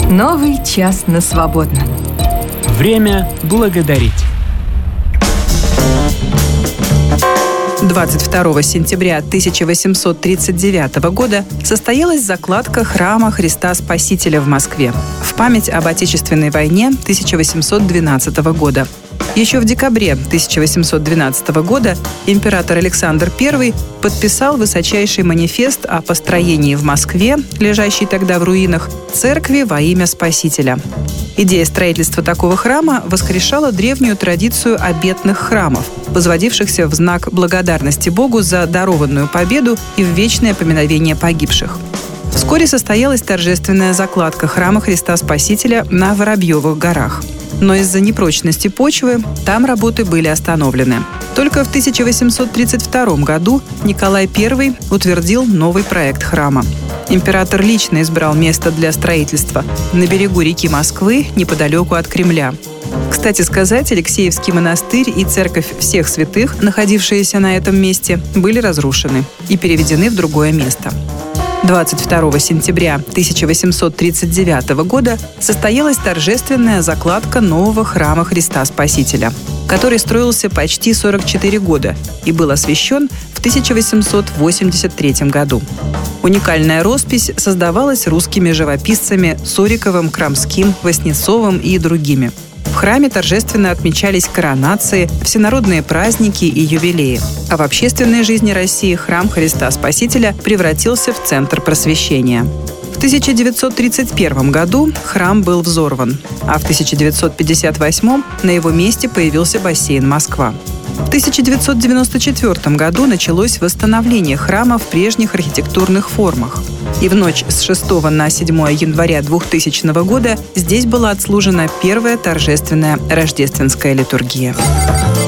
Новый час на свободном. Время благодарить. 22 сентября 1839 года состоялась закладка храма Христа Спасителя в Москве в память об Отечественной войне 1812 года. Еще в декабре 1812 года император Александр I подписал высочайший манифест о построении в Москве, лежащей тогда в руинах, церкви во имя Спасителя. Идея строительства такого храма воскрешала древнюю традицию обетных храмов, возводившихся в знак благодарности Богу за дарованную победу и в вечное поминовение погибших. Вскоре состоялась торжественная закладка храма Христа Спасителя на Воробьевых горах. Но из-за непрочности почвы там работы были остановлены. Только в 1832 году Николай I утвердил новый проект храма. Император лично избрал место для строительства на берегу реки Москвы, неподалеку от Кремля. Кстати сказать, Алексеевский монастырь и церковь всех святых, находившиеся на этом месте, были разрушены и переведены в другое место. 22 сентября 1839 года состоялась торжественная закладка нового храма Христа Спасителя, который строился почти 44 года и был освящен в 1883 году. Уникальная роспись создавалась русскими живописцами Суриковым, Крамским, Васнецовым и другими. В храме торжественно отмечались коронации, всенародные праздники и юбилеи. А в общественной жизни России храм Христа Спасителя превратился в центр просвещения. В 1931 году храм был взорван, а в 1958 на его месте появился бассейн «Москва». В 1994 году началось восстановление храма в прежних архитектурных формах. И в ночь с 6 на 7 января 2000 года здесь была отслужена первая торжественная рождественская литургия.